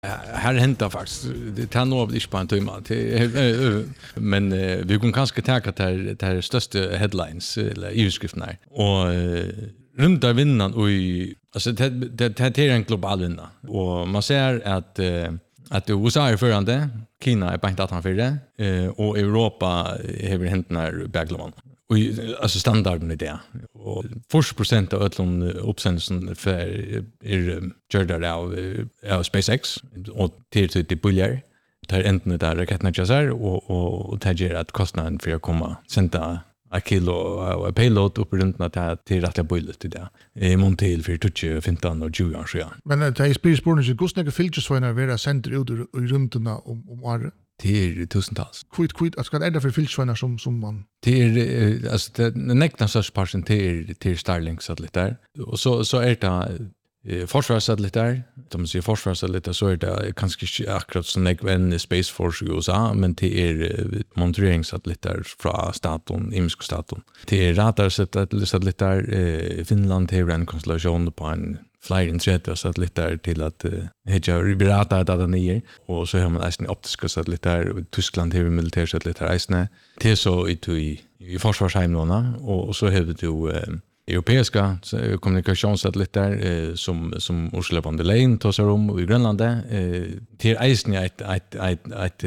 Här händer faktiskt det tar nog inte på en timme men vi kan kanske ta det här största headlines eller överskrifterna och rymdarvinnan och alltså det är en global vinna och man ser att USA är förande, Kina är bara inte att han för det och Europa har hänt när bagloman. Och alltså standarden i det. Och 40% av öllum uppsändelsen är gjorda av SpaceX och till det buljar. Tar ändå där raketterna jazzar och det gör att kostnaden för att komma sända ett kilo och payload upp runt att till rätta bullet till det. Montil för 20, 15 och 20 år sedan. Men det är spridspårning så kostnader filtersvagnar vara sänder ut i rymderna om året. Det är tusentals. Kvitt, att ska det ändå för filtersvagnar som man. Det är alltså det näkna största parten till Starlink-satelliter. Och så är det forsvarssatelliter. De säger forsvarssatelliter så är det kanske akkurat som en Space Force i USA, men det är monitoreringssatelliter från staten, imiska staten. Det är radarsatelliter. Finland har en konstellation på en fler än 30 satelliter till att hedja vibrata data och så har man även optiska satelliter och Tyskland har militärsatelliter även. Det är så i försvarsheimerna och så har du europeiska kommunikationssatelliter som Ursula von der Leyen tar om i Grönland. Det är även ett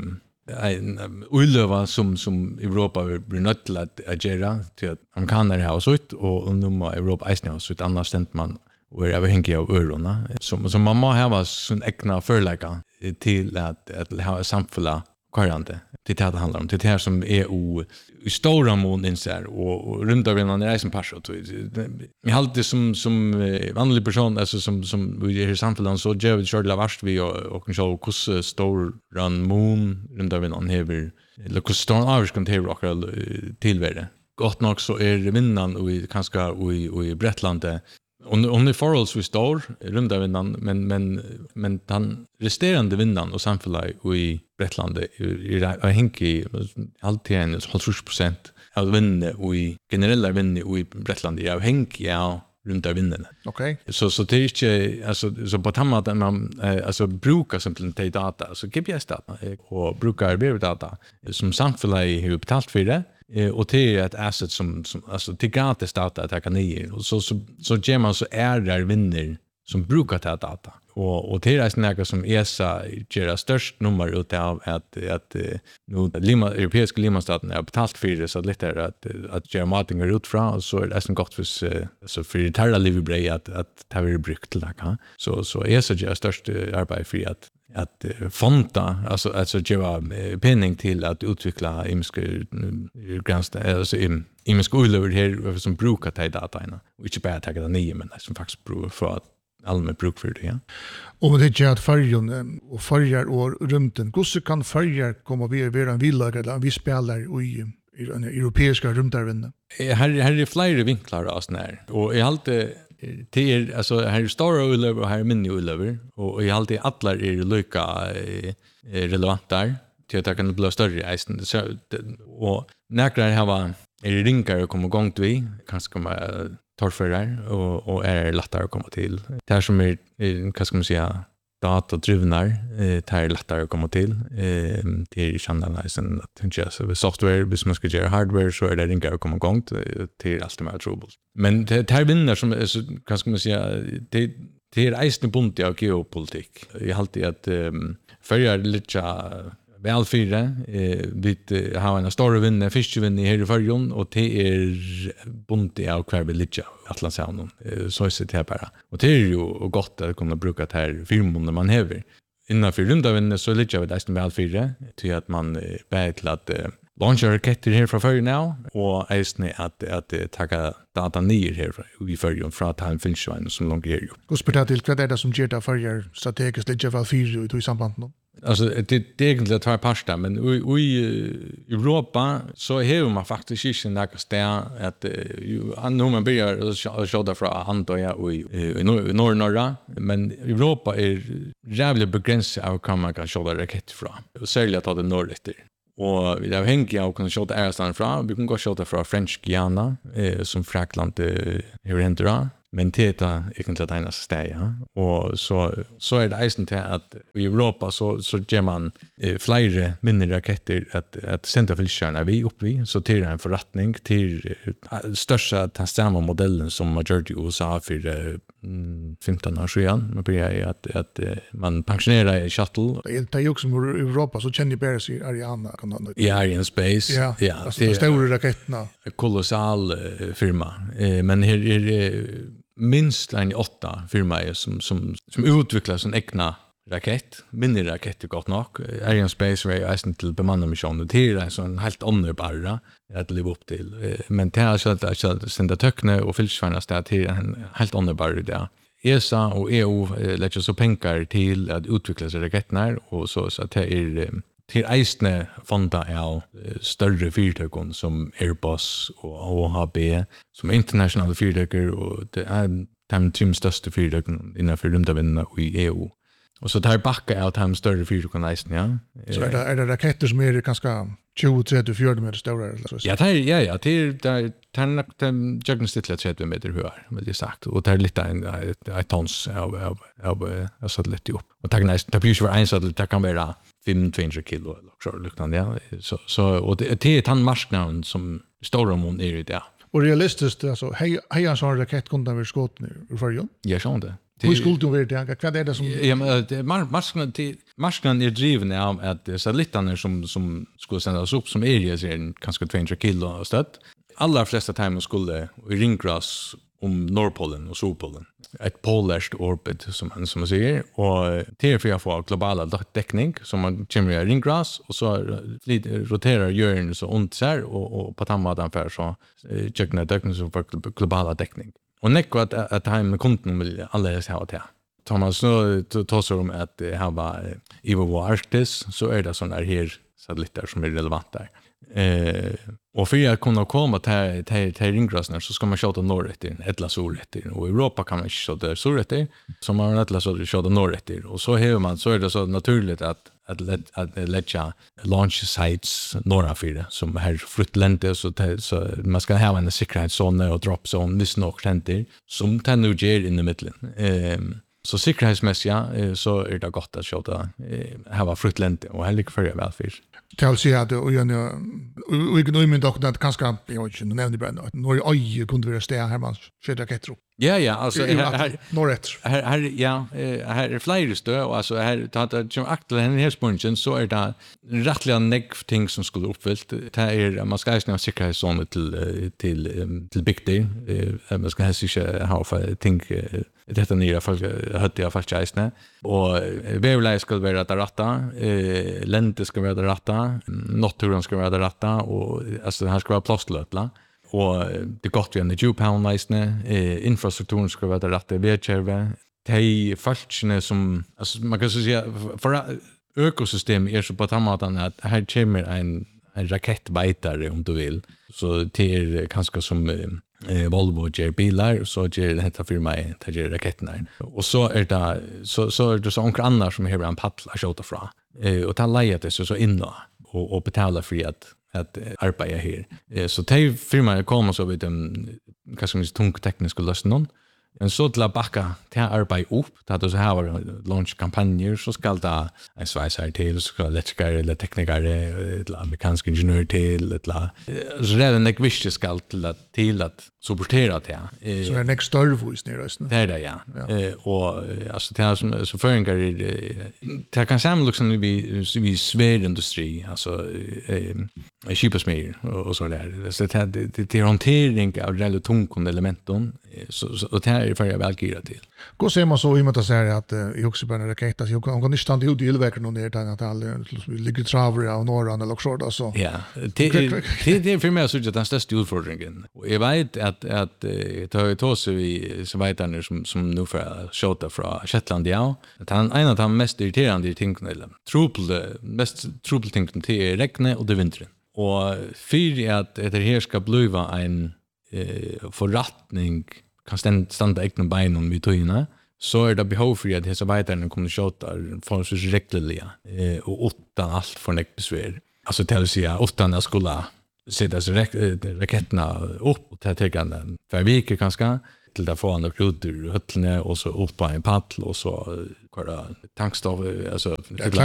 ullöva som Europa blir nödt till att göra till att amerikaner har så ut och nu må Europa även ha så ut annars stämt man och är avhängig av örona. Så man må ha sin egna förlägga till att ha samfulla kvarande. Det är det handlar om. Det är det som EU i stora mån inser och rymdarvinnan är som passat. Jag har alltid som vanlig person, alltså som vi är i samfunnet så gör vi körde värst vi och så hur stor mån rymdarvinnan hever eller hur stor avskan hever och tillvärde. Gott nog så är vinnan och kanske i Bretlandet hon är förhållsvis stor, rymdarvinnan, men den resterande vinnan och samfunnet i Bretlandet är hängig alltid en 50% av vinnan och i generella vinnan i Bretlandet är hängig av rymdarvinnan. Okej. Så det är inte alltså så på tammat att man alltså brukar simpelt data, så GPS-data och brukar data som samfunnet har betalt för det. Och det är ett asset som alltså till gratis data att kan ner och så ger man så där vinner som brukar ta data och det är något som ESA ger störst nummer utav att nu europeiska limastaten är betalt för det så lite att göra mating ut från och så är det gott för så för det här liv blir att ta vi brukt till det så ESA ger störst arbete för att fonta alltså ge penning till att utveckla imiska granskningar alltså imiska ullöver här som brukar ta data och inte bara ta det nya men som faktiskt brukar för att allmänt bruk för det. Ja. Och det är att färjan och färjar och rymden. Hur kan färjar komma vara en villag eller vi spelar i den europeiska rymdarvinnen? Här är flera vinklar av sån här och i allt det är alltså här är stora ullöver och här är mindre ullöver och i allt alla är lika relevanta till att det kan bli större och när här är det ringar att komma igång till kanske komma torrförare och är lättare att komma till. Det här som är vad ska man säga datadrivnar det är lättare att komma till. Det är kända att software, hvis man ska göra hardware så är det ringar att komma igång till allt med troubles. Men det här vinner som vad ska man säga det är eisen bunt av geopolitik. Jag har alltid att följa lite välfyra vi har en stor vinner fiskvinne här i förjon och det är bunt av kvar vill lite Atlantshavnen så är det här bara. Och det är ju gott att kunna bruka det här firmorna man häver. Innanför rymdarvinnen så är det ju eisen välfyra till att man bär till att launcha raketter här från förjon nu och eisen att ta data ner här i förjon från att ha en fiskvinne som långt här. Och spela till vad är det som ger det förjar strategiskt lite välfyra i samband med alltså det är egentligen två parter men i Europa så har man faktiskt inte något ställe att nu man börjar att köra från Antoja och i norra men Europa är jävligt begränsat av kan man kan köra raket från och särskilt att det norrut och vi har hängt av kan köra Airstone från vi kan gå köra från French Guiana som Frankland hur händer Men det är egentligen det ena steg, ja. Och så är det eisen till att i Europa så ger man flera mindre raketter att sända fältskärna vi upp vid, så till en förrättning till största samma modellen som man gör i USA för 15 år sedan. Man börjar att man pensionerar shuttle. Det är ju också i Europa så känner bara sig Ariane. I Ariane Space. Ja, alltså de stora raketterna. Kolossal firma. Men här är minst en 8 firma som utvecklar sin egna raket, mini-raketter gott nok. Ariane Space är ju till bemannade missioner. Det är en sån helt underbara att leva upp till. Men det är så att sända töckne och fältskärna till en helt underbar idé. ESA och EU lägger så pengar till att utveckla sig raketterna och så att det är till eisne fonda av större fyrtökon som Airbus och OHB som internationella fyrtökor och det är de 3 största fyrtökon innanför rymdavinna i EU. Och så tar backa av de större fyrtökon eisne, ja. Så är det raketter som är ganska 20, 30, 40 meter stora? Ja, det är diagnostittliga 30 meter högar, vill jag sagt. Och det är lite ett tons av satellit upp. Och det blir ju för en satellit, det kan vara 500-200 kilo eller så liknande, ja. Och det är den marknaden som stora mån är i det. Och realistiskt, alltså, hej en sån raket kunde ha varit skått ur förrjön? Jag sa det. Hur skulle du vara det? Vad är det som... Ja, men marknaden är driven av att satellitterna som skulle sändas upp som är kanske 200 kilo stött. Allra flesta timmar skulle ringras om Nordpolen och Solpolen. Ett polarskt orbit som man säger. Och det är för att få globala täckning som man kommer i ringras och så roterar jorden så ont så och på tammadan för så tjäkna täckning som för globala täckning. Och nekko att han med konton vill alldeles ha det. Tar man så tar om att ha var Ivo Arktis så är det sådana här satellitter som är relevanta. Och för att kunna komma till ringgrasnar så ska man köta norrätter, eller solrätter. Och i Europa kan man inte köta solrätter, så man har köta norrätter. Och så är det så naturligt att lägga launch sites norra för det, som här flyttlänte, så man ska ha en säkerhetszone och dropzone, visst nog händer, som det nu ger in i mitten. Så säkerhetsmässiga så är det gott att köta ha flyttlänte och heller för väl för. Till sig att och jag min dock att kanske jag inte nämnde bara att när jag kunde vara stä här man skjuta raketter upp. Ja, alltså här är flera stö och alltså här att som aktuella här spunchen så är det rättliga ting som skulle uppfyllt. Det är man ska ha säkerhetszon till big man ska ha för ting detta nya folk hade jag faktiskt isne och vävläge ska vara det rätta, länte ska vara det rätta, naturen ska vara det rätta och alltså det här ska vara plåsterlöpla. Och det gott vi en djuphavn isne, infrastrukturen ska vara det rätta, vedkärve, de falskene som, alltså man kan säga, för ökosystem är så på tamatan att här kommer en raketbitare om du vill. Så det är kanske som Volvo ger bilar, så ger detta firma det ger raketterna. Och så är det så onkel annar som har en paddla att skjuta från. Och ta lejet det så inna och betala för att arbeta här. Så det firma kommer så vid en kanske mer tung teknisk lösning. En så till att backa till att arbeta upp, att du så har launchkampanjer så ska det en svejsare till, så ska elektrikare eller teknikare eller amerikansk ingenjör till, eller så redan ett visst ska till att supportera det. Så är det next störvois nere rösten. Det är det, ja. Och alltså det här så föringar det kan samla liksom vid svärindustri, alltså kipasmyr och så där. Så det är hantering av relativt tunga elementen, så det här är för jag väl gira till. Gå ser man så i mot att säga att jag också bara raketas jag kan inte stanna ut i elverken ner där att alla ligger travra och norran eller så där så. Ja, det är för mig så att den största utfordringen. Och jag vet att tar så vi så vet han som nu för skjuta från Shetland att han en av de mest irriterande tingen eller mest trubbel tingen till regnet och det vintern. Och för att det här ska bli en förrättning kan standa egna beinen vid tøyene, så är det behov för att dessa arbetarna kommer skjuta för så rektliga och utan allt för näck besvär. Alltså till att säga utan att skulle sätta raketterna upp och ta tegande för veckor kanske. till att få andra krutor höllne och så upp på en pall och så kvar tankstoff alltså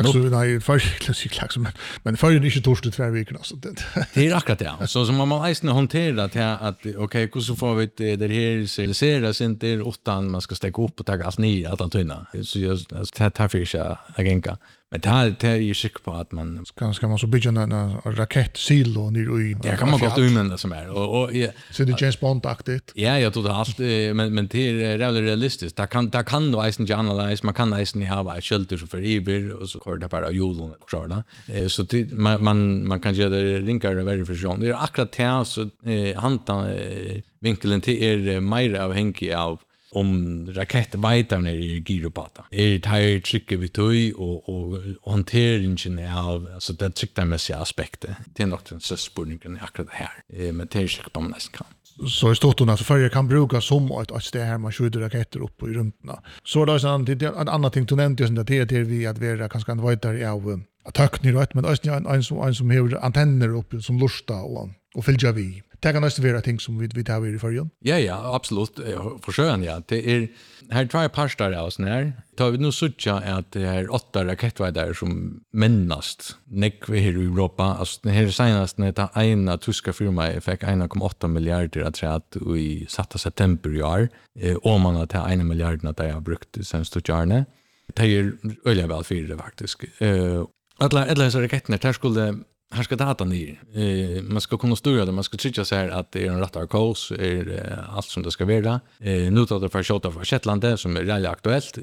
men för det inte torsdag 2 veckor så det är akkurat det. Så som man måste hantera att okej, hur så får vi det här serialiseras inte utan man ska stäcka upp och ta allt ner att antunna. Så just det för sig agänka. Men det är ju säkert på att man ska man så bygga en raketsilo ner i. Det kan man gott umända som är och så det James Bond-aktigt. Ja, jag tror det allt men det är väldigt realistiskt. Det kan då inte analyse, man kan inte ha ett shelter så för iber och så kör det bara julen och så där. Så man kan göra det rinkare verification. Det är akkurat det så hanta vinkeln till är mer avhängig av om raketbajtarna i gyropata. Det här trycker vi tog och hanteringen av alltså det tryckmässiga aspekter. Det är nog den spårningen akkurat det här. Men det är säkert om man nästan kan. Så i stort att för jag kan bruka som ett steg här man skjuter raketer upp i rummen. Så då är en annan ting du nämnde som det är vi att vara ganska vidare av attacken rätt men också en som har antenner upp som lusta och följa vi. Det kan också vara ting som vi tar i förrjun. Ja, absolut. Försöken, ja. Det är här två parstar av oss när. Tar vi nu sucha att det är 8 raketvärdar som männast nekve här i Europa. Alltså det här senast när det ena tyska firma fick 1,8 miljarder att träda i satta september i år. Om man har till 1 miljard att det har brukt sen stutjarne. Det är öliga väl för det faktiskt. Alla dessa raketterna, här ska data ner. Man ska kunna styra det, man ska trycka sig att det är en rätt kurs, är allt som det ska vara. Nu tar det för skjuta från Shetland som är väldigt aktuellt,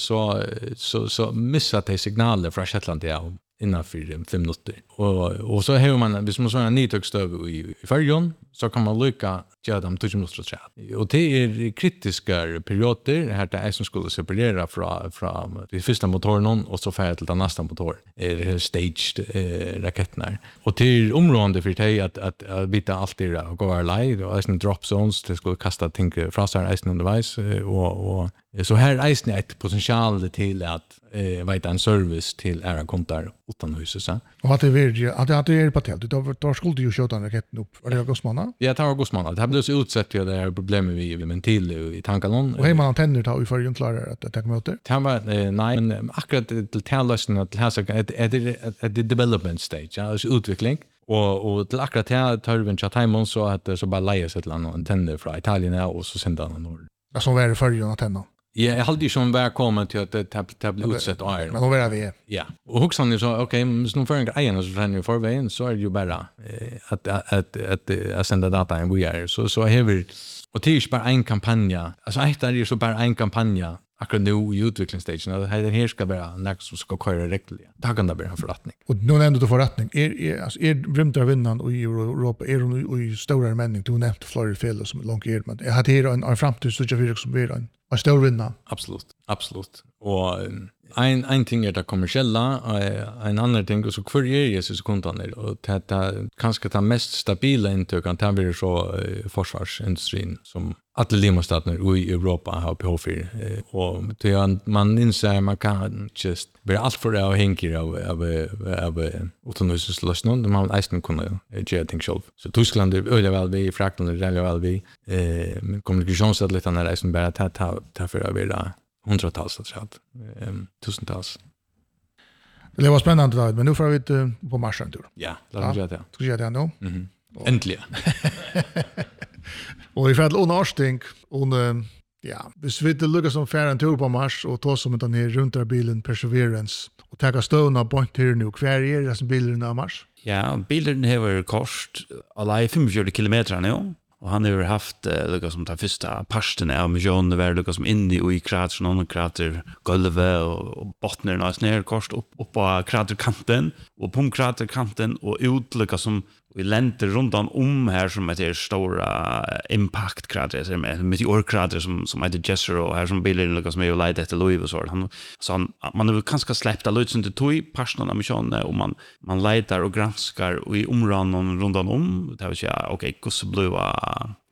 så missar det signaler från Shetland innan 5 minuter. Och så har man, hvis man så en nytøkstöv i färgen, så kan man lycka göra dem 20 minuter och träd. Och det är kritiska perioder, här det är som skulle separera från de första motorerna och så färdigt till den nästa motor, staged raketterna. Och det är områdande för dig att vita allt det och gå live och en drop zones, det skulle kasta ting från sig isen undervis och så här är ett potential till att vita en service till era kontor utan huset så. Och att det är på tält. Då skulle ju skjuta raketten upp. Var det Gosmanna? Ja, det var Gosmanna. Det har blivit utsett ju det här problemet vi ventil i tankalon. Och hemma antenner tar i förrjun klarar att ta möter. Det var nej, men akkurat till tillösningen till här är det development stage, alltså utveckling. Och till akkurat här tar vi en chatimon så att det så bara lägger ett land antenner från Italien och så sända den norr. Alltså vad är det förrjun antenna? Ja, jag hade ju som välkommen till att det blir utsett och är. Men då är vi. Ja. Och huxan är så okej, men så för en grej så sen i förvägen så är det ju bara att sända data en VR så har vi och det är ju bara en kampanj. Alltså det är ju så bara en kampanj akkurat nu i utvecklingsstagen. Det här ska vara något som ska köra rättliga. Det kan det bli en förrättning. Och nu nämnde du förrättning. Är rymdravinnan i Europa, är hon i stora männing? Du nämnde flera fel som långt är. Men jag hade en framtid som blir en stor vinna. Absolut. Och en ting är det kommersiella, en annan ting så kvar är Jesus kontanter och det kanske det mest stabila intökan det blir så försvarsindustrin som alla limastaterna i Europa har behov för och det man inser man kan just bli allt för det avhängig av autonomouslösningen man måste kunna göra ting själv. Så Tyskland är öliga väl vi, Frankrike är öliga väl vi, kommunikationssatelliterna är som bara ta för att vara hundratals tror jag, tusentals. Det var spännande David, men nu får vi på Mars en tur. Ja, låt oss göra det. Ska jag göra det nu? Äntligen. Och i fall Årsting och ja, hvis vi inte lyckas som färre en tur på Mars och ta som den här runtarbilen Perseverance och ta stövna på här nu. Kvar är det som bilen av Mars? Ja, bilen har kost alla 45 kilometer nu. Och han har haft lukka som tar första parsten av missionen var lukka som inne i krater och krater golvet och bottnen och snär kors upp på kraterkanten och på kraterkanten och ut lukka som vi länter runt om här som är stora impactkrater som är meteorkrater som heter Jezero och här som bilder lukka som är light efter Louis och så man har kanske släppt alla ut inte tog parsten av missionen och man letar och granskar och i områden runt om det vill säga okej, hur så blåa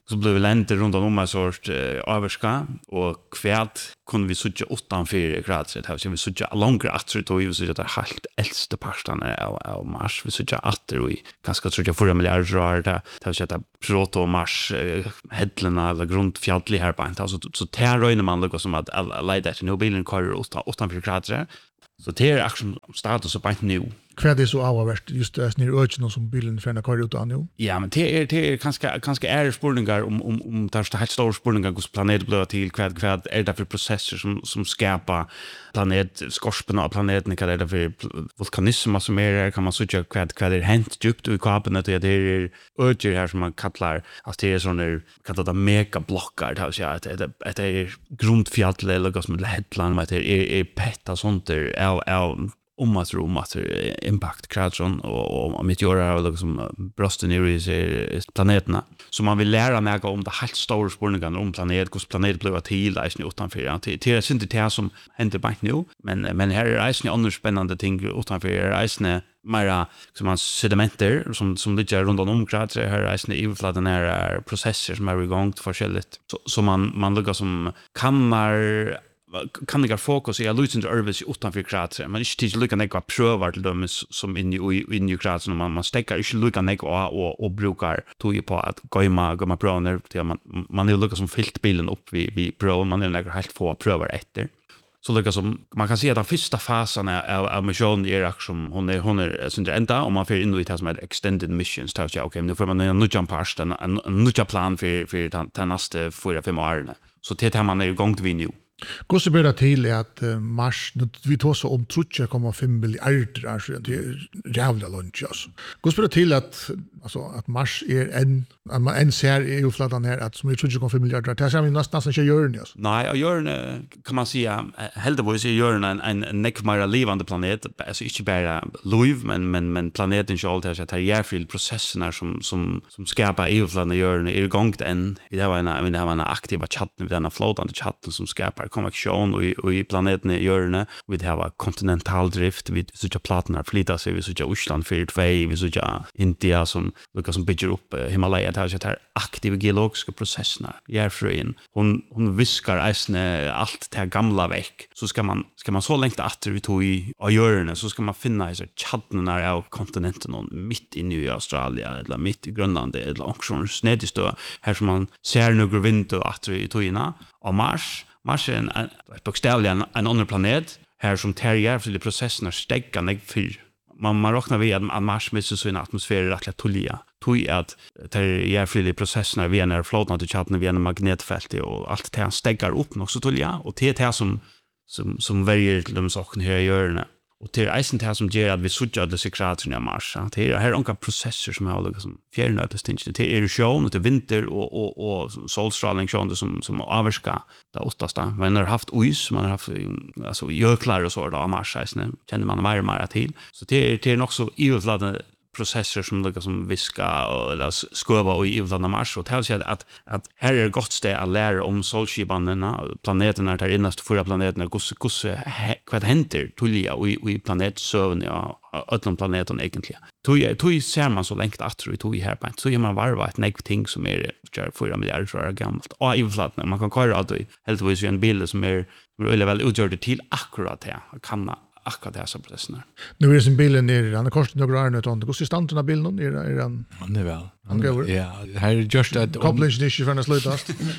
så blev länder runt om en sort överska och kvärt kunde vi söka 8-4 grader det har vi söka långt att då vi söka det helt äldste parten av mars vi söka att vi kanske söka 4 miljarder det har sett proto mars hedlarna eller grundfjällig här på alltså så tar man lukar som att leda till bilen kör 8-4 grader så det är action status på nu. Kvad är så avvärst just det när ögonen som bilen för när kör ut nu. Ja, men det är kanske är spårningar om tar helt stora spårningar hos planet blöa till kvad är det för processer som skapar planet skorpen av planeten kan det för vulkanism som är kan man söka kvad är hänt djupt i kapen att det är öger här som man kallar att det är såna kallade megablockar det så att det är grundfjäll eller något som headland med det är petta sånt där att impact kratron och meteorer och liksom brösten i planeterna så man vill lära mig om det helt stora spårningarna om hur planet blev till isen utanför det är inte det som händer bara nu men här är isen andra spännande ting utanför isen mera som man sedimenter som ligger runt om krater här är isen överfladen är processer som är igång forskjelligt så man lukar som kan det fokus i lutande örvis utanför krater men inte till lukka nekva prövar till dem som in i krater man stäcker inte lukka nekva och brukar tog på att gå prövar till man är lukka som fyllt bilen upp vid prövar man är nekva helt få prövar efter så lukka som man kan se att den första fasen av mission är som hon är synd ända om man får in i det som är extended missions så okej nu får man en ny past en ny plan för den nästa 4-5 åren så det här man är igång till nu. Går så blir det till att mars vi tar så om 3,5 miljarder alltså det är jävla lunch alltså. Går så blir det till att mars är en ser i överfladen här att som är 3,5 miljarder det är nästan inte gör det alltså. Nej, och gör kan man säga heldigvis gör en nekmara levande planet alltså inte bara liv men planeten själv det är järfylld processerna som skapar överfladen gör är igång än vi har en aktiva chatten med denna flotande chatten som skapar konvektion och i planeten gör vi har kontinental drift vi så plattnar flyttar sig vi så Ryssland för 2 vi så India som bygger upp Himalaya det här aktiva geologiska processerna järfröin hon viskar allt det gamla veck så ska man så längt att vi tog i görne så ska man finna så chattnar av kontinenten mitt inne i Australien eller mitt i Grönland eller också snedist här som man ser några vind och att vi tog ina och Mars är en bokstavligen en annan planet här som terrier för de processerna stäcka för man räknar vi att Mars missar sin atmosfär rätt tullia tog att terrier för de processerna vi är flotande chatten vi är magnetfält och allt det stäcker upp också tullia och det är som väljer till de sakerna här gör och det är isen det som gör att vi söker dessa kraterna i Mars. Det är här olika processer som har liksom fjärrnötestinget. Det är erosion, det är vinter och solstrålning som avvarskar det åttaste. Man har haft is, man har haft alltså jöklar och så där av Mars. Känner man varmare till. Så det är också överfladdande processer som liksom viska eller sköva och i överfladdande Mars. Och det är att här är gott steg att lära om solskibanerna, planeterna där innaste 4 planeterna, vad händer tulliga och i planetsövning och ödlom planeten egentligen. Tog ser man så längt att vi tog här på så gör man varva ett negativt ting som är 4 miljarder år gammalt. Och i överfladdande, man kan köra alltid heldigvis en bild som är väl utgjord till akkurat det, kan akkurat dessa processerna. Nu är det som bilen ner han har kostat några år nu då. Hur ser standen av bilen är han? Han är väl. Ja, här är just att kopplingen inte för att sluta.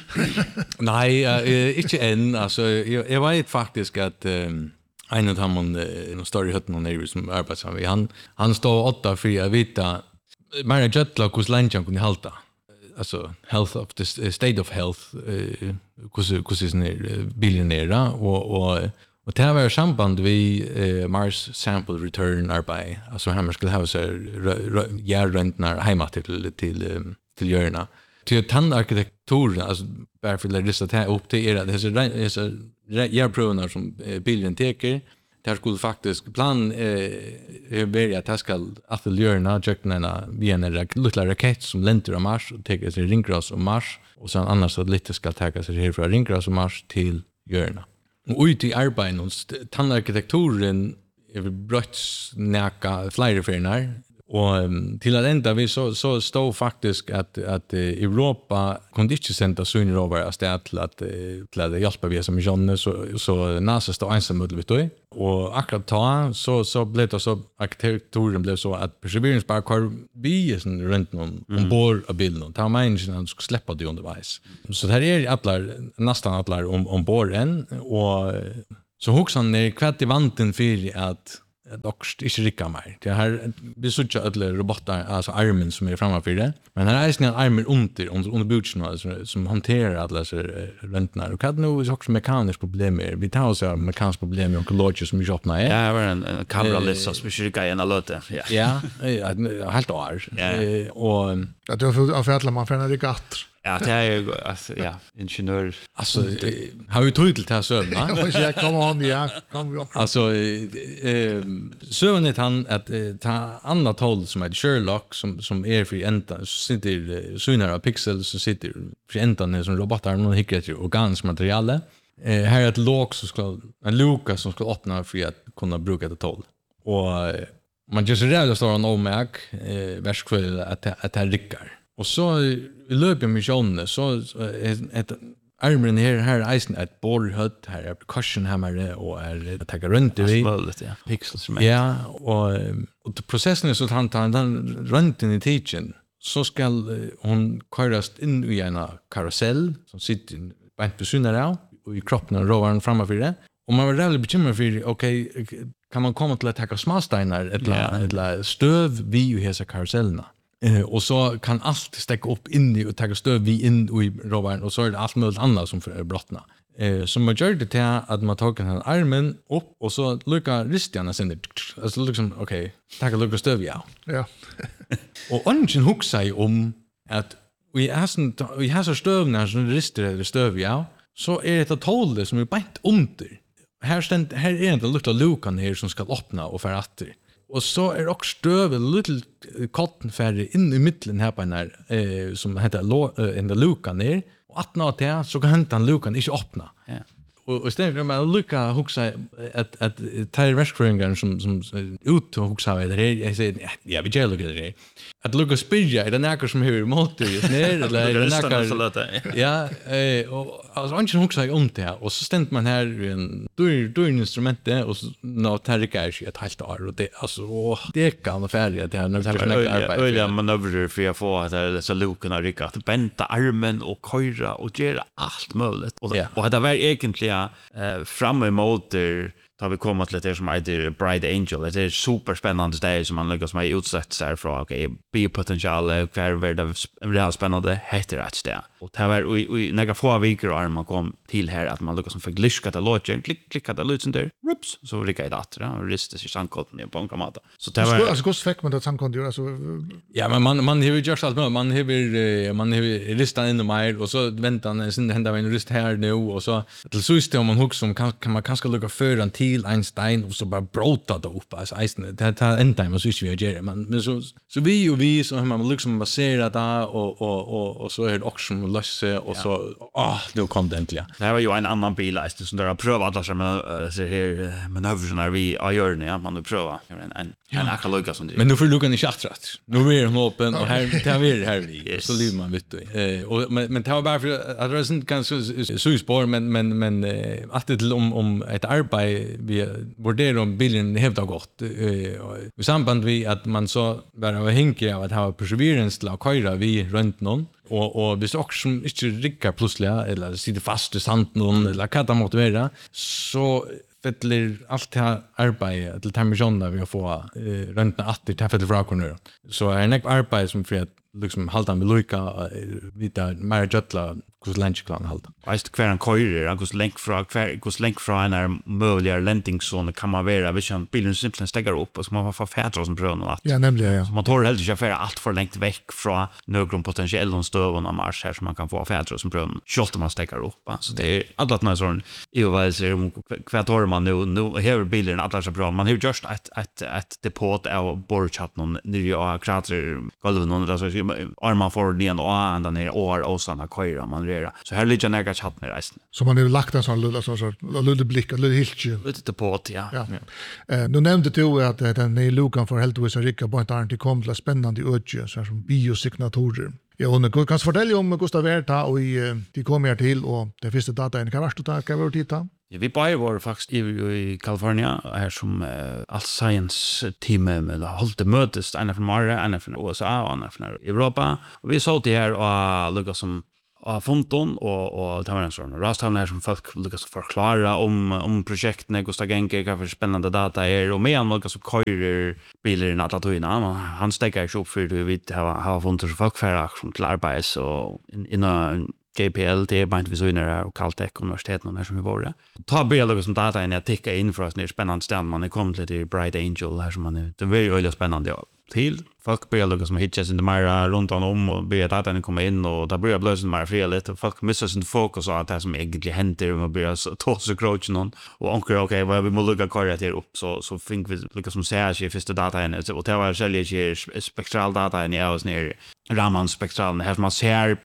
Nej, inte än alltså jag vet faktiskt att en av dem en större hutton nere som arbetar han står 8 för att vita mer jetlag hos lanchen kunde halta. Alltså health of the state of health hos bilen nere och det här var samband vi Mars Sample Return arbete. Alltså här man skulle ha så järrentnar hemma till görna. Till tandarkitekturen, alltså bara för att lista det här upp till att dessa järproverna som bilden teker, det skulle faktiskt plan är att det ska att görna jöknarna via en lilla raket som länder av Mars och teker sig ringras om Mars och sen annars så lite ska ta sig härifrån ringras om Mars till görna. Och ut i arbetet, tandarkitekturen är brötts näka flera förnar Och till att ända vi så stod faktiskt att Europa kunde inte sända synner över att till att hjälpa vi som missionen så NASA stod ensam mot det och akkurat ta så blev det så arkitekturen blev så att Perseverance bara kvar vi sån runt någon ombord av bilden ta människan skulle släppa det undervis. Så det här är nästan alla ombord än och så huxan ner kvätt i vanten för att dock inte rikar mer. Det här vi såg alla robotar alltså armen som är framför det. Men här är en armen under buksen som hanterar alla dessa röntnar och kan nog också mekaniska problem med. Vi tar oss av mekaniska problem med onkologi som vi öppnar. Ja, det var en kameralissa som vi skickar en alöte. Ja, helt år. Och att det var för att man får regatt. Ja, det är alltså ingenjör. Alltså har vi tydligt här så va? Jag kommer Alltså sönet han att ta annat håll som är Sherlock som är för ända sitter synar av pixels så sitter för ändan som robotar någon hickar organsmaterial. Här är ett lock som ska en lucka som ska öppna för att kunna bruka det håll. Och man just rädd står en omäg verskväll att det rycker. Och så i löpet missionen så ett armen här isen ett borrhött här är percussion hammare och är att ta runt i pixels. Ja, och processen är så att han runt i teaching så ska hon köras in i en karusell som sitter bänt på synar och i kroppen och råvar framför det. Och man var väldigt bekymrad för okej, kan man komma till att ta småstenar eller stöv vid hela karusellerna. Och så kan allt stäcka upp in i och ta stöv vi in i råvaren och så är det allt möjligt annat som för brottna. Så man gör det till att man tar den här armen upp och så lyckas ristjarna sen alltså liksom okej, ta lyckas stöv ja. Och ungen huxar om att vi har så stövna som rister eller stöv ja, så är det ett tål som är bänt under. Här är inte lukta lukan här som ska öppna och föra åter. Och så är det också stöv en liten kottenfärg in i mitten här på den här som heter en lukan ner. Och att nå till så kan den lukan inte öppna. Ja. Och istället för att man lycka huxa att tar verkföringen som ut och huxa det här. Jag säger, ja, vi gör det här. Att lycka spyrja, är det näkar som hör emot det ner? Eller är det näkar? Ja, och alltså han huxa om det här. Och så stämt man här en dyr instrumentet och så tar det kanske ett halvt år. Och det, alltså, det kan vara färdigt det här när vi tar sådana arbete. Öliga manövrer för att få att dessa lukorna rycka. Att bänta armen och köra och göra allt möjligt. Och det var egentligen fram emot tar vi komma till det som heter Bright Angel. Det är superspännande steg som man lyckas med utsätta sig från. Okej, biopotential, kvar är det reellt spännande, heter det steg. Och det var i några få veckor och man kom till här att man lyckas få glitchkata låten, klickade lutsen där, rups, så ryckade det att och ristes sig samkoden på en kamata. Så det var alltså hur fick man det samkoden alltså. Ja, men man har ju gjort allt man har ristat in mer och så väntar man sen händer en rist här nu och så till sist om man hooks som kan man kanske lucka för en till Einstein och så bara brota det upp alltså det tar en time så vi gör men så vi så har man liksom baserat det och så är det också lösse och så nu kom det äntligen. Det här var ju en annan bilist som där har prövat alla med så här manövrerna vi gör när man nu prövar en akaluga som det. Men nu får lukan i chattrat. Nu är den öppen och här tar vi här vi så liv man vet du. Och men det var bara för att det är inte ganska så spår men att det om ett arbete vi borde om bilden hävda gott i samband med att man så bara hinker av att ha perseverance till att köra vi runt någon och hvis också inte rickar plötsligt eller sitter fast i sanden eller vad det måste vara så fettler allt det här arbete till termissioner vi har få runt att det fettler frakorna så är det arbete som för att liksom halta med lojka vita mer jötla hur länge kan halta. Visst kvar en körer, hur länge från en möjliga landingszon kan man vara vid en bilen simpelt stegar upp och så man får färdra som brön och att. Ja, nämligen ja. Man tar helt inte köra allt för långt veck från några potentiella stövon av mars här som man kan få färdra som brön. Schalt man stegar upp. Så det är alla såna sån övervägelser om kvar man nu här bilen alla så bra. Man har just ett depot av borchat någon nya krater golven någon där så armar för den och ända ner och sanna köra man vara. Så här ligger några chattner resten. Så man har lagt en sån lilla blick, en lilla hiltje. Lite på ja. Nu nämnde du att den är lukan för helt vissa rika på en till kom till spännande ödje så här som biosignatorer. Ja, och nu kan fortälja om Gustav Verta och de kommer här till och det första data kan vara stort att vara titta. Ja, vi bara var faktiskt i California här som all science team med hållt mötes en från Mars, en från USA och en från Europa. Och vi såg det här och Lucas som fonton och det var en sån rastavn här som folk lyckas förklara om projekten Gustav Genke kan för spännande data är och med Lucas som körer bilar i Natlatoina han stäcker sig upp för du vet ha fonton så folk för som till arbets och innan JPL det är vi så inne och Caltech universiteten och som vi var. Ta bilder som data in att ticka in för oss när spännande ständ man är kommit till Bright Angel här som man är det är väldigt spännande ja. Till folk börjar som hitchas in the mera runt om och börjar datan komma in och där börjar blösen mer frihet och folk missar sin fokus på det som egentligen händer och man börjar ta så crouch någon och ankar okej vad vi måste lugga korrekt upp så think vi lukar som säger sig första data in och det var själva spektral data in i oss ner Raman spektral här man ser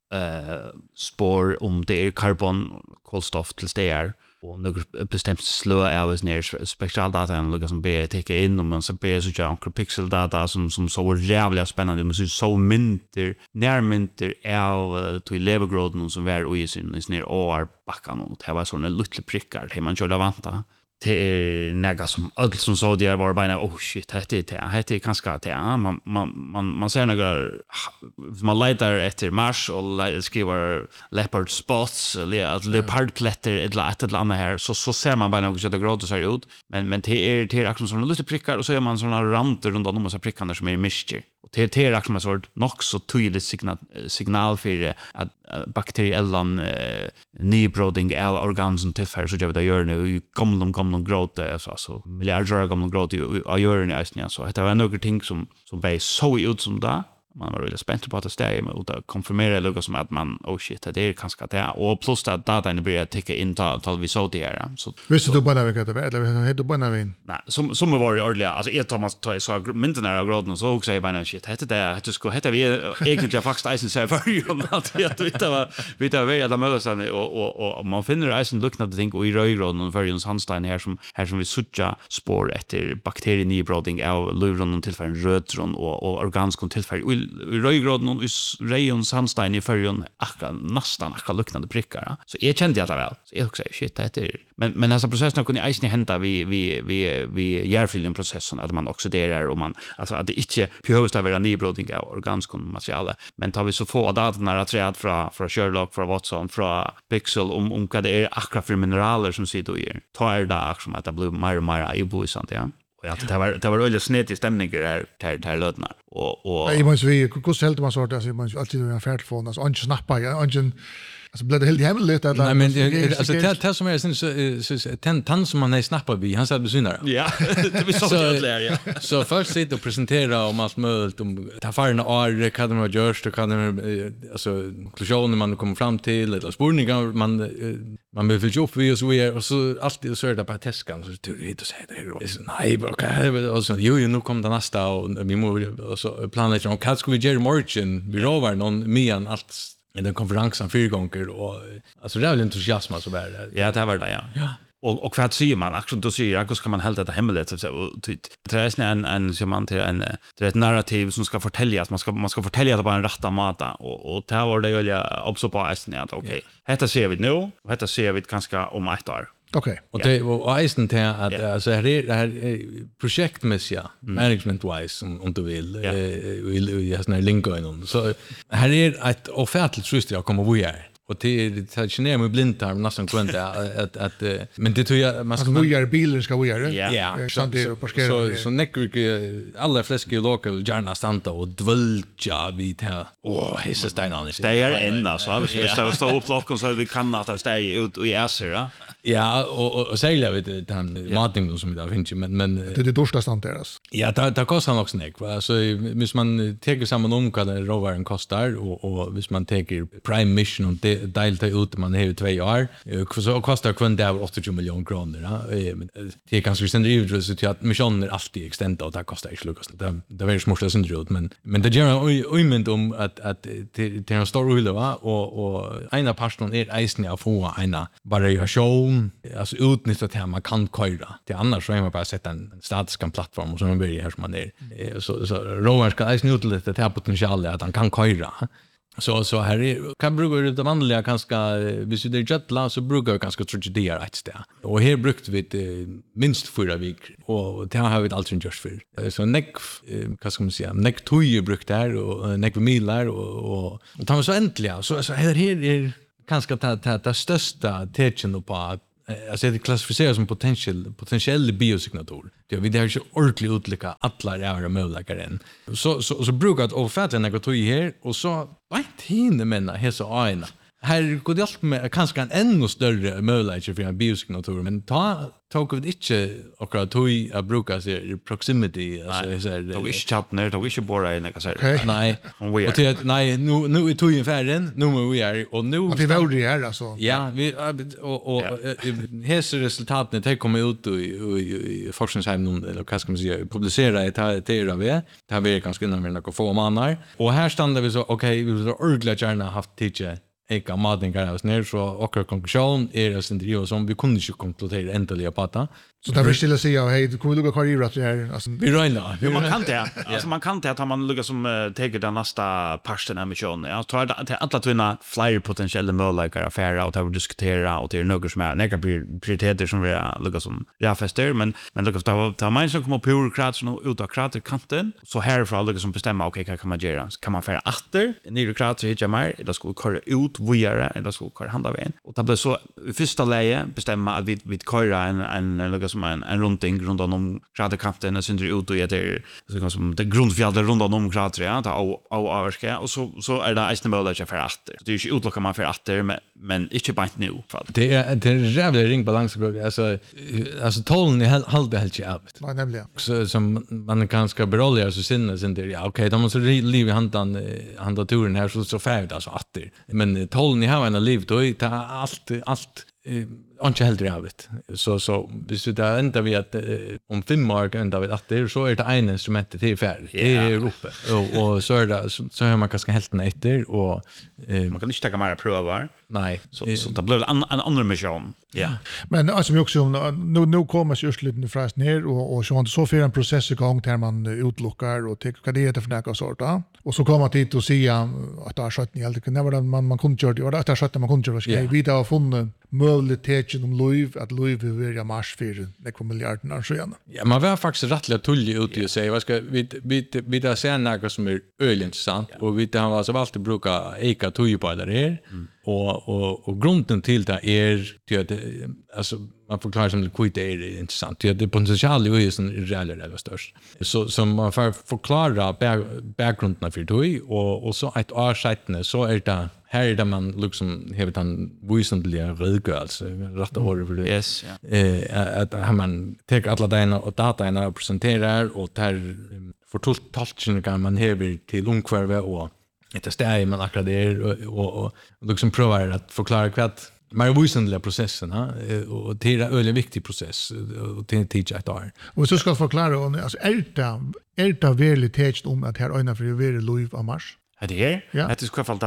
spår om det är karbon kolstoff till det och något bestämt slå av oss ner spektraldata och som be täcka in och man så be så jag pixeldata som så jävla spännande men så mynter närmynter av till levergråden som var i sin ner år backan och det var såna lilla prickar det man körde vanta det är näga som öll som så det var bara shit det är kanske det man ser några man letar efter Mars och skriver leopard spots eller leopardplätter eller ett eller annat här så ser man bara något så det gråter ser ut men det är också såna lite prickar och så är man såna ranter runt om så prickarna som är mischer och det är också en sort nog så tydligt signal för att bakteriellan nybroding av organ som tillför så jag det gör nu i gamla growth alltså miljarder gamla growth i gör i nästan så det var några ting som blev så ut som där man var väldigt spänd på att stämma med att konfirmera lugga som att man shit det är kanske det och plus att datan börjar täcka in tal vi så det här så visste du bara vilka det var eller hade du bara vin nej som var det ordentligt alltså ett Thomas tar så mynten där graden så också säger bara shit det skulle heta vi egentligen faktiskt isen så för ju att vi tar väl att mötas och man finner isen luknade ting och i röjgraden och för Sandstein här som vi sucha spår efter bakterienybroding av luvron till för en rötron och organisk till för röjgraden och rejon Sandstein i förrjun nästan luknande prickar så jag kände att det väl så jag också shit det är men alltså processen kunde isen hämta vi järfilmprocessen att man oxiderar och man alltså att det inte behövs att vara nybroding av organisk material men tar vi så få data träd från Sherlock från Watson från Pixel om vad det är akra för mineraler som sitter i tar det som att det blir mer och mer i boisant ja och att det var väldigt snett i stämningen där lödnar och jag måste vi hur helt man sorterar så man alltid en färdtelefon alltså inte snappa inte alltså blev det helt hemligt att nej men alltså det som är så tant som man snappar vi han sa besynare ja det vi såg det där ja så först sitter och presentera om allt möjligt om ta farna år kan man göra det kan alltså konklusioner man kommer fram till eller spårningar man behöver ju för oss vi och så alltid så är det bara täskan så tur hit och säga det är nej bara och så ju nu kommer det nästa och vi måste och så planerar om vad ska vi göra morgon vi rovar någon mer allt i den konferensen 4 gånger och alltså det är väl entusiasm så där ja det var det ja och vad säger man också då säger jag hur ska man hålla det hemligt så det är en som man till en det är ett narrativ som ska förtäljas man ska förtälja det på en rätta mata och det var det jag också på att okej detta ser vi nu och detta ser vi kanske om 1 år. Okej. Och det och isen till att alltså det här projektmässiga management wise om du vill i såna Lincoln så här är ett offertligt trust jag kommer vi är och det tar med blindtarm nästan kvant att men det tror jag man ska vi bilen ska vi göra ja så näcker alla flesta local gärna stanta och dvälja vid här hissa steinan det är ända så har vi stå upp klockan så vi kan att stå ut i äser ja och säga vet den maten som det finns men det är dorsta stant deras ja det kostar också näck alltså hvis man tar samman om vad råvaran kostar och hvis man tar prime mission och det delta ut man har 2 år. Så kostar kund det 80 miljoner kronor. Men det är ganska sen drivet så att missioner alltid extenda och det kostar inte lukas. Det var ju småsla sen drivet men det gör omint om att det är en stor roll va och ena personen är isen att få ena variation alltså utnyttja det här man kan köra. Det annars så är man bara sätta en statisk plattform och så man börjar här som man är. Så Rowan ska isen utnyttja det här potentialet att han kan köra. Så här kan bruka det vanliga ganska hvis det är jetla så brukar vi ganska tragedier ett ställe. Och här brukte vi minst 4 veckor och det har vi alltid gjort för. Så vad ska man säga? Neck toje brukt där och neck milar och tar man så äntligen så här är ganska det största tecken på att alltså det klassificeras som potentiell biosignator. Det vi där ju ordentligt utlika alla är möjliga än. Så brukar det ofta när jag tog här och så vad hinner männa här så ena. Här går det allt med kanske en ännu större möjlighet för en biosignator men tog vi inte och tog att bruka sig proximity alltså så det är inte chattner, det är inte bara en jag säger. Nej. Och det nej nu är tog in färden, nu vi är och nu vi var det här alltså. Ja, vi och här resultaten det kommer ut i forskningsheim eller vad ska man säga publicera det vi. Det har vi ganska innan några få månader. Och här stannar vi så okej, vi har ordentligt gärna haft teacher eka madingar oss ner så och konklusion är det sen som vi kunde ju konkludera äntligen på det. Så där vill jag säga hej du kommer lugga karriär att det här alltså vi räknar. Jo man kan det. Alltså man kan det att man lugga som tar den nästa parten av missionen. Jag tror att alla tvåna flyer potentiella möjligheter affärer och att diskutera och det är något som är några prioriteter som vi lugga som fester men lugga ta man som kommer på kratsen och ut av kraterkanten så här för alla som bestämma okej kan man göra kan man färra åter ner i krater hitcha mer eller ska köra ut vidare eller ska köra handa vägen och det blir så i första läge bestämma att vi köra en som en runding runt om kraterkanten och syndrar ut och det så som det grundfjället runt om krater ja ta avska och så är det nästan möjligt för åter. Det är ju utlocka man för åter men inte bara nu för det är jävla ringbalans alltså tollen är helt jävligt. Nej nämligen. Så som man ganska berolliga så sen det ja okej de måste liv i handa turen här så färd alltså åter. Men tollen i har en liv då är allt inte helt rävligt. Så hvis vi där ända vi att om 5 år ända vi att det så är det en instrumentet till färd. Det är uppe. Och så är det så har man kanske helt efter och man kan inte ta mer prövar. Nej. Så det blir en annan mission. Ja. Men alltså vi också nu kommer sig just lite fräst ner och så för en process igång där man utlockar och tycker det är för några sorter. Och så kommer dit och säga att det har skött ni helt när man kunde göra det och det har skött man kunde göra det. Vi har funnit möjligheten om liv att liv vill vara mars för några miljarder så igen. Ja, man var faktiskt rättligt tullig ut i att säga vad ska vi där se något som är ölintressant och vi har alltså valt att bruka eka tujpar där och grunden till det är att alltså man förklarar som det kvitt är intressant. Det potential är ju sån reella störst. Så som man får förklara bakgrunden för det och så ett årssättne så är det här är det man liksom har en visandliga redogörelse rätt ord för det. Yes, att man tar alla dina och data och presenterar och där förtolkningen kan man häver till omkvarve och ett ställe man akkurat där och liksom provar att förklara vad mer visandliga processen och det är en väldigt viktig process och det är tid att ta. Och så ska jag förklara alltså är det väldigt täckt om att här öarna för är liv av mars. Det är det ska fall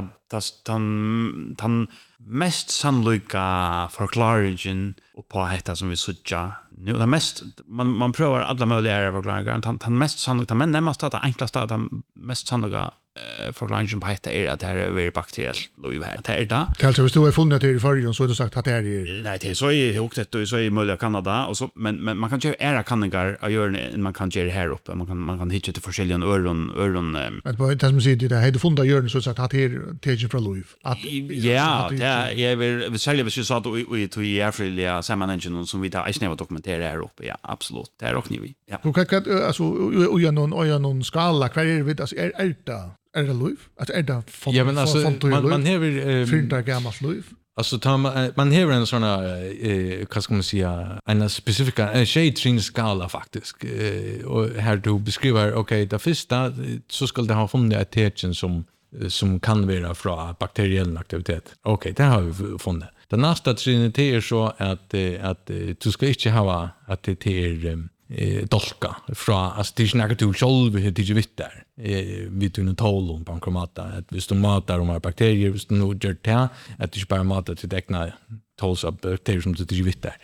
den mest sannolika förklaringen på detta som vi söker nu det mest man provar alla möjliga förklaringar den mest sannolika men närmast att enklaste den mest sannolika förklaringen på detta är att det här är bakteriellt liv här. Det är det. Kanske hvis du har funnit det i förrjun så har du sagt att det är... Nej, det är så i Hooktet och så i möjliga Kanada och så men man kan göra era kanningar och göra än man kan göra här uppe. Man kan hitta till forskjelliga öron Men på det som säger det här du funnit göra så sagt att det är tecken från liv. Ja, jag vill sälja hvis jag sa att i erfriliga sammanhangen som vi tar i snäva dokumentera här uppe. Ja, absolut. Det är också vi. Ja. Du kan alltså och någon skala kvar är vi alltså är det liv? Alltså är det ja, men alltså, man häver... Fyrintar gammalt liv? Alltså man häver en sån vad ska man säga, en specifika shade-skala faktiskt. Och här du beskriver, okej, det första så ska det ha funnit ett tecken som som kan vara från bakteriell aktivitet. Okej, det har vi funnit. Det nästa trinnet är så att du ska inte ha att det är dolka från alltså det är inte du själv hur det vet där. Vi tunna tål på kromata att hvis du matar de här bakterier hvis du nu gör det att du inte bara matar till täckna tåls av bakterier som du inte vet där.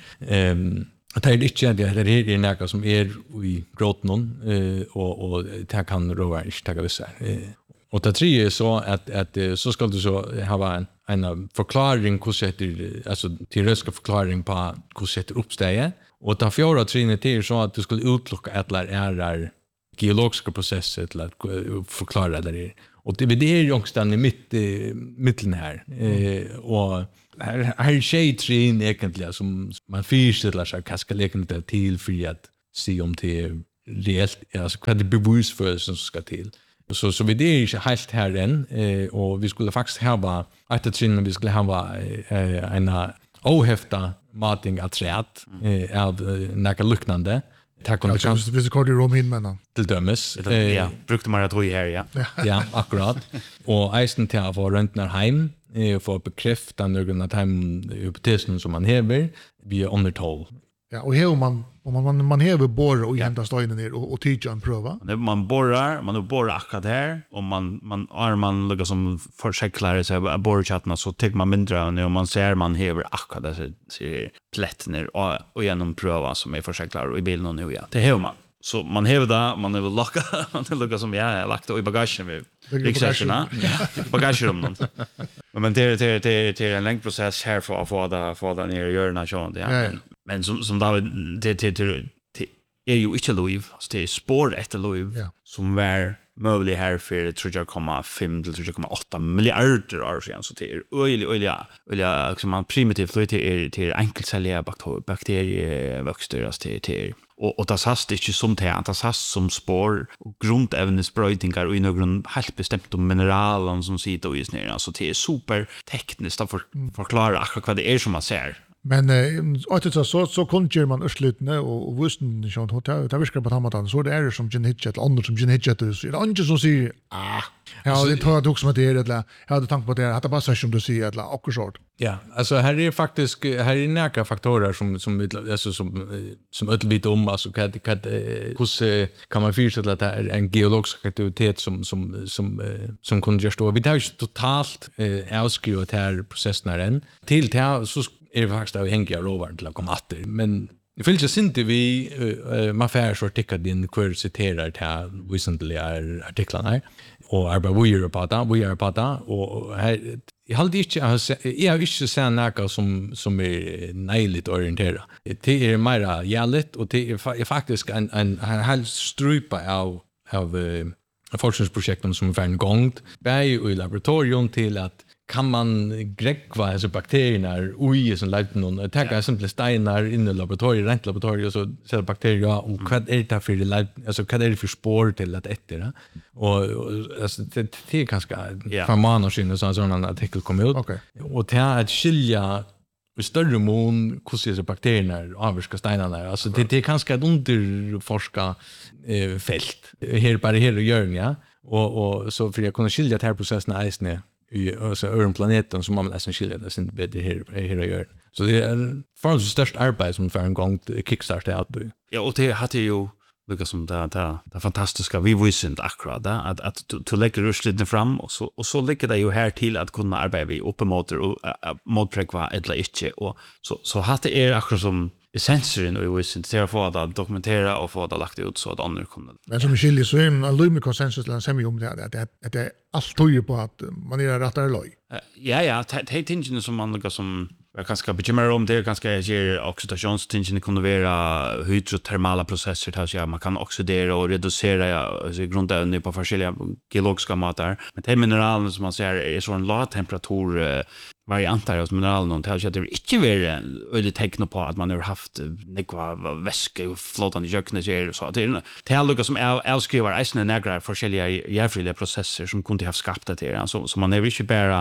Det är inte det är något som är i gråten och det kan råa inte ta vissa. Och det tredje är så att så ska du så ha en förklaring hur sätter alltså teoretisk förklaring på hur sätter uppstående. Och det fjärde trinnet är så att du skulle utlocka eller geologiska processer till att förklara det. Och det är ju också den i mitten här. Och här tjejen egentligen som man fyrställer sig kanske egentligen till för att se om det är reellt, alltså vad det bevisförelsen som ska till. Så vi det är inte helt här än och vi skulle faktiskt ha ett trin vi skulle ha en ohäfta mating att rätt av några liknande. Tack och lov. Vi ska kolla rom in men till dömes. Ja, brukte man att ro här ja. Ja, akkurat. Och eisen till att få röntna hem för bekräfta några av de hypotesen som man häver via undertål. Ja, och här man häver borr och hämtar stöjnen ner och tycker en pröva. Man borrar akkurat här och man lägger som försäklare så borrchattarna så tycker man mindre och man ser man häver akkurat där ser plättner och genom pröva som är försäklare och i bilen nu ja. Det häver man. Så man häver där, man är väl locka, man lägger som jag har lagt i bagagen med rikssäkerna. Bagagerummen. Men det är en längre process här för att få det ner i görna sånt ja. Men som David det är ju inte liv, alltså det är spår efter liv som var möjligt här för 3,5 till 3,8 miljarder år sedan så det är öliga som man primitivt till enkelcelliga bakterieväxter alltså det och det sast inte som det sast som spår och grundämnesbröjningar och i någon helt bestämt mineralen som sitter i snö alltså det är super tekniskt att förklara vad det är som man ser. Men så kunde man urslutne och vusten sånt hotell där viskar på tamatan så det är som Gene Hitchet andra som Gene Hitchet så är det inte som säger ja det tar jag också med det eller jag hade tanke på det att det bara som du säger eller också sort. Ja, alltså här är faktiskt här är några faktorer som lite om alltså hur kan man förstå att det är en geologisk aktivitet som kunde just då vi har ju totalt avskrivet här processen än till det så är det faktiskt att hänga råvaror till att komma åter. Men det finns inte vi man får så tycka din kvar citerar till väsentliga artiklarna och arbetar på det och här jag hade inte jag har inte sett något som är nejligt orienterat. Det är mer jävligt och det är faktiskt en hel strupa av forskningsprojekten som är en gång i laboratorium till att kan man gräkva dessa bakterierna i som lägger någon ta simpla stenar in i laboratoriet rent laboratoriet så sätter bakterier och vad är det för alltså vad är det för spår till att äta och alltså det är ganska farmaner och sån artikel kom ut och det är att skilja större mån hur dessa bakterierna avvarska steinarna alltså det är ganska ett underforska fält här och gör ja och så för jag kunna skilja den här processen är alltså ören planeten som man nästan skiljer det sin bättre här gör. Så det är för störst arbete som för en gång kickstarta att du. Ja, och det hade ju Lucas som det fantastiska vi visste akkurat att du lägger russliden fram och så lägger det ju här till att kunna arbeta vid uppemotor och modpräkva eller inte och så hade det akkurat som essensen och visste det att få det dokumentera och få det lagt ut så att andra kunde. Men som skiljer så är en lumig konsensus eller semi om det att det allt tyder på att man är rätt eller loj. Ja, det tingen som man Lucas som jag kanske bekymrar om det kanske ger oxidationstingen kunde vara hydrotermala processer där så man kan oxidera och reducera grundämnen på olika geologiska matar men de mineraler som man ser är så en låg temperatur varianter av mineralen och det är inte väl öde tecken på att man har haft några väska och flotande jöknar så det är lucka som avskriver isna några olika järnfria processer som kunde ha skapat det så man är inte bara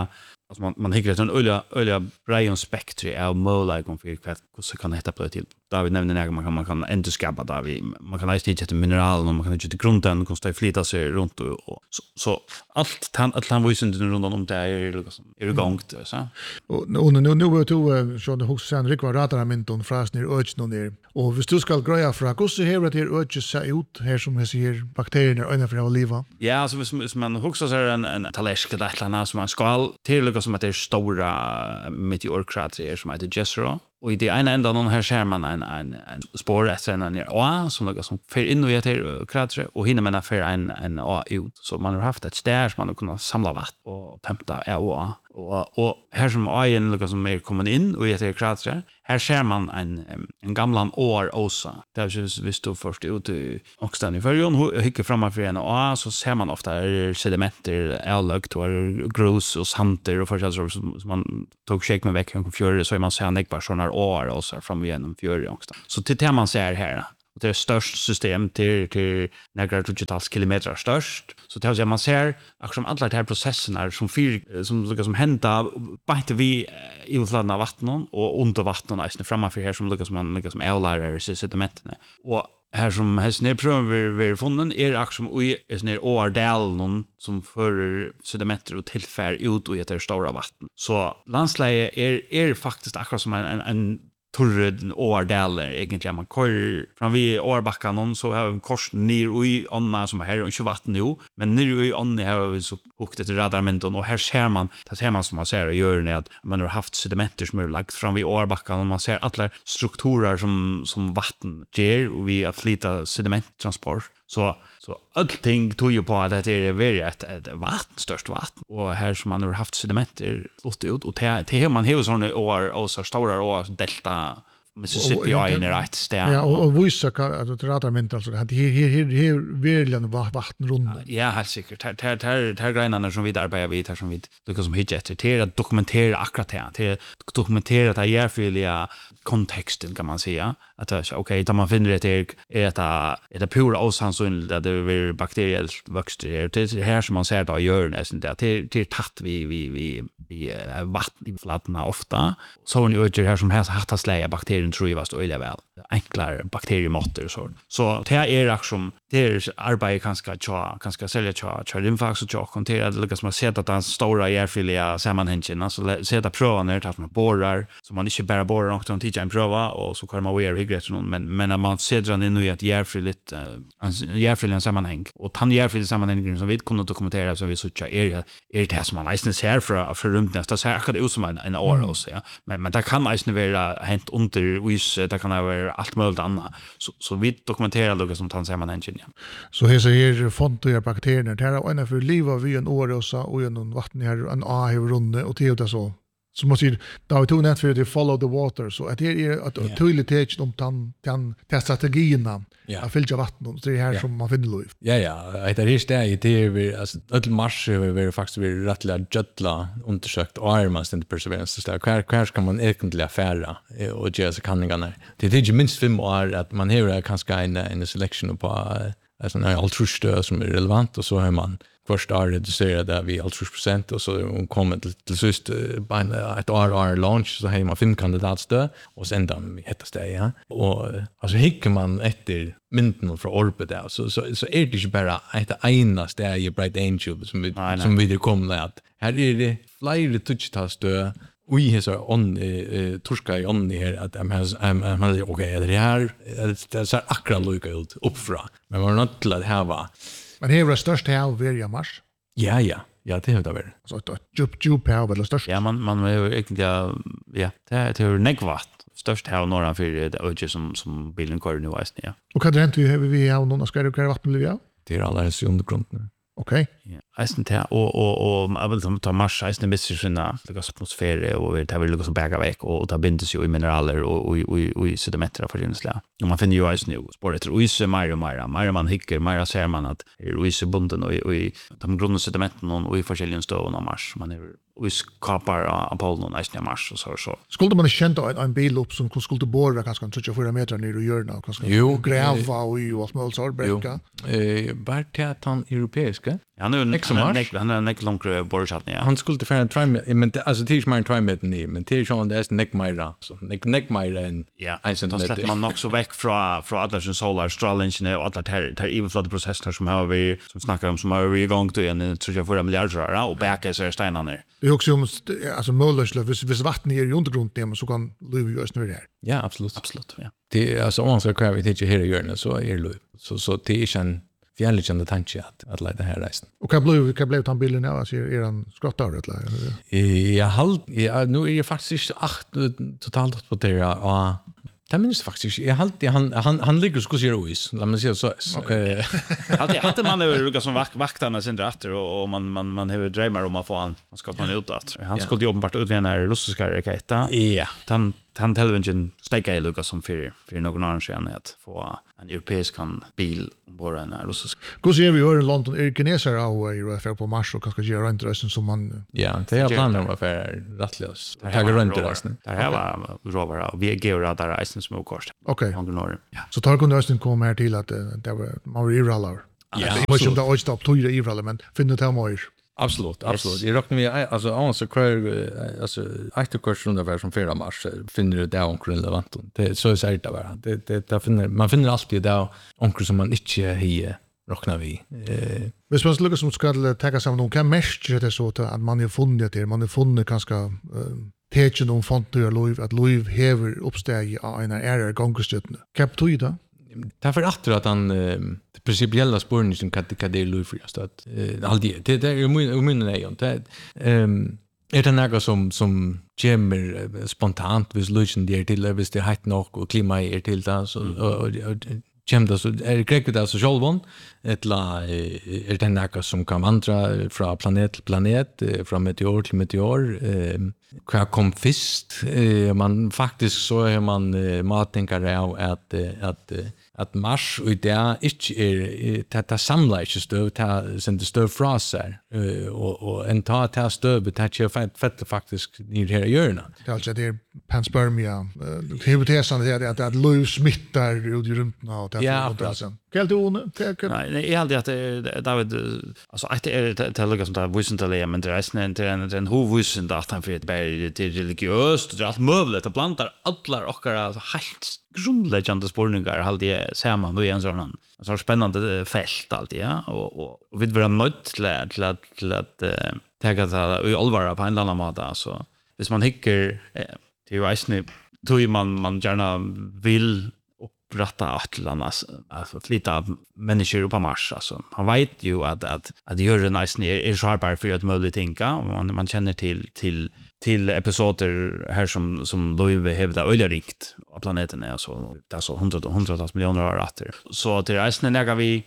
alltså man hickar ett en öliga brian spektrum av möjligheter för hur så kan det på till. Där vi nämner när man kan ändå skapa där man kan inte hitta mineral och man kan inte till grunden och konstant flytta sig runt och så allt han var ju synd runt om det är gångt så. Och nu var du så det hus sen Rick var radar mynton fras ner ögon ner. Och hvis du ska greja för hur så här det ögon ser ut här som jag ser bakterierna inne för att leva. Ja, alltså hvis man huxar så en talesk eller ett annat som man ska till som att det är stora meteorkrater som heter Jezero. Och i det ena ändan någon här ser man en spår efter en som något som för in och heter krater och hinner man för en ut så man har haft ett stär som man har kunnat samla vatten och hämta och här som en något som är kommit in och heter krater här ser man en gamlan osa där just visst då först ut i Oxtan i förrjon och hickar framför en så ser man ofta sedimenter älökt och grus och santer och förstås som man tog shake med veck från fjörre så är man ser nekbar såna år och så fram igenom fjörre också. Så till det man ser här och det är störst system till några tusentals kilometer störst. Så det man ser som alla de här processerna som händer bara vi i utlandet av vattnen och under vattnen är framför här som som älare sedimenten. Och här som hästen är pröver vi funnen är som i en årdal som för sedimenter och tillfär ut och heter stora vatten. Så landsläge är faktiskt akkurat som en torröd årdaler egentligen man kör från vi årbackan så har vi kors ner i Anna som här och inte vatten nu men ner i Anna har vi så åkt till radarmenton och här ser man som man ser och gör det att man har haft sedimenter som är lagt från vi årbackan och man ser alla strukturer som vatten ger och vi har flytta sedimenttransport så allting tog ju på att det är väldigt ett störst vatten och här som man har haft sedimenter ut och till man har såna år och så stora år delta Mississippi är rätt stäm. Ja och vissa att radarment alltså det här verkligen vatten runt. Ja, helt säkert. Här grejorna som vi arbetar vid här som vi som hittar till att dokumentera akkurat det till att dokumentera det järfyliga kontexten kan man säga att okej då man finner det är det pura osannsynligt att det är bakteriell växt det är här som man ser då gör nästan det till tatt vi vatten i flattarna ofta så nu är det här som har släga bakterier tror jag var öliga väl enklare bakteriemåtter så det är som det är arbete ganska sälja lymfax och kontera det liksom att sätta den stora järfyliga sammanhängen alltså sätta prover att man borrar så man inte bara borrar och de titta en prova och så kan man wear hygret men när man ser den in i ett järfyliga sammanhang och tan järfyliga sammanhang som vi kunde dokumentera så vi så är det här som man nästan ser för rummet det ser akkurat ut som en oros ja men det kan nästan vara hänt under vis det kan vara allt möjligt annat så vi dokumenterar det som tan sammanhang ja. Så här säger fontoja bakterierna det här är för liv av en årosa och en vatten här en har runde och det är så som man säger då vi tog net för det follow the water så att det är att tydligt om den strategierna att fylla vatten så det är här som man finner liv. Ja, det är det är alltså all mars vi faktiskt vi rättliga göttla undersökt och är man ständigt perseverance så där ska man egentligen affära och göra så kanningarna. Det är inte minst 5 år att man har kanske en selection på alltså när allt förstö som är relevant och så har man först är reducerat där vi 30% och så kommer till sist bara ett år launch så har man 5 kandidatstöd och sen de heter det ja och alltså hickar man efter mynten från orbit där så är det inte bara ett ena steg i Bright Angel som vi kommer att här är det flera touchtastöd vi har så torska i onni här att man okej det här det ser akkurat lika ut uppfra men man är inte till att ha men här är det största här varje mars. Ja, det har det varit. Så att djup här väl störst. Ja, man är egentligen ja, det är negvat. Störst här norra för det öde som bilen kör nu visst ja. Och vad rent vi har någon ska det vatten ja? Det är alldeles under grunden. Okej. Ja, eisen det och jag vill ta mars eisen med sina atmosfär och det vill liksom bäga veck och ta bindes ju i mineraler och i sedimenter för inslä. Och man finner ju eisen nu spåret och is mer man hickar mer ser man att är is bunden och i de grunda sedimenten och i forskjellige stån av mars man är vi skapar Apollo nästan mars och så. Skulle man känna en bil upp som skulle borra kanske 34 meter ner i hjörna kanske gräva och allt möjligt så bräcka. Bara till att han europeiska. Ja, nu han är långt borrat ja. Han skulle till färden try men alltså det är mer en try med ni men det är ju det är neckmira så neckmira en en sån där släpper man också väck från alla som solar strålningen och alla där överflödsprocesser som har vi som snackar om som har vi igång till en 34 miljarder och backa så steinarna där. Det är också alltså möjligt vis vatten är i undergrunden så kan liv görs nu där. Ja, absolut. Ja. Det alltså om man ska kräva det inte här i hjörnet så är det så det är en fjärlikande tanke att lägga här resten. Och kan bli han bilden av är han skrattar eller? Nu är det faktiskt 8 totalt på det ja. Det minns faktiskt han ligger så skulle is. Låt mig säga så. Hade man över som vaktarna sen rätter och man har drömmar om att få han ska man ut att. Han skulle jobba vart ut när russiska raketer. Ja. Han television steka i Lucas som för någon annan sen att få en europeisk bil bara en russisk. Hur ser vi i London är kineser av UFR på Mars och kanske göra intressen som man ja, det är planen om affär rättlös. Tagar runt resten. Det här var rovare och vi ger radar isen som kost. Okej. Ja. Så tar kunde komma här till att det var man var irrallar. Ja, det var ju det också upp till irrallar men finner det mer. Absolut. Jag räknar med alltså kvar alltså aktorkursen där som 4 mars finner det där omkring relevant. Det så är det bara. Det finner man finner alltid där omkring som man inte här räknar vi. Hvis man lukkar som skal ta sig någon kan mest det så att man har funnit det man har funnit ganska tecken om font att Louis hever uppsteg av en ära gångstøtten. Kan betyda Därför att han principiella spårningen kan det Louis för att alltid det är min nej det är det något som kommer spontant vis Lucien där till vis det har nog och klimat är till det så kämda så är det det så självon är det något som kan vandra från planet till planet från meteor till meteor vad kom först man faktiskt så är man mattänkare av att Mars och det inte är det samlar inte stöv det sen det stöv fra sig och en ta det stöv det är fett faktiskt ner här i hjörna. Det alltså det är panspermia hypotesen är att Louis smittar ut i rumpen och det är Kan du nej, jag hade att David alltså att det är lika som det visst men det är en huvudvisst att han för ett berg till religiöst och allt möjligt att plantar alla och helt grundläggande spårningar hade jag samman med en sån så spännande fält alltid ja och vi var nöjt till att ta det i allvar på en eller annan måte alltså hvis man hickar till reisen då man gärna vill upprätta atlarnas alltså flytta människor på Mars alltså han vet ju att göra nice är sharpare för att möjligt tänka och man känner till episoder här som Louis hävdar öliga rikt av planeten är så det är så hundratals miljoner år efter så till resten när vi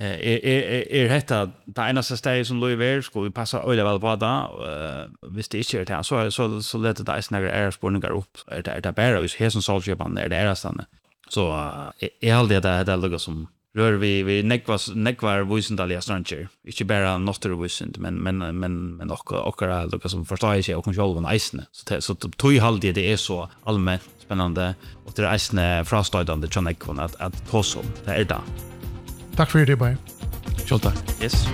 är detta det enaste stället som Louis är ska vi passa öliga väl på det visst det är det så lätt det snägare är spårningar upp är det bara just här som solskjapan är det är stanna så är alltid det lugga som rör vi nekvar visendaliga stranger inte bara naturvisend men och lugga som förstår sig och kontroll av isen så tog alltid det är så allmänt spännande och det är isen frastödande tjonekon att tosom det är det. Tack för det bye. Tjolta. Yes.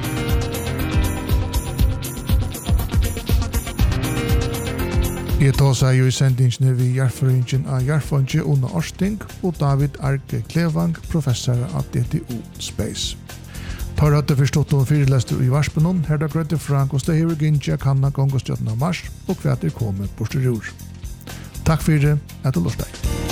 Jeg tar seg jo i sendingene ved Jarføringen av Jarføringen under Ørsting og David Arke Klevang, professor av DTU Space. Tar at det forstått om firelester i Varspenon, her da grøtte Frank og Stehever Gintja kanna gongostjøtten av Mars og hva kommet på styrur. Takk for det, at du lort deg.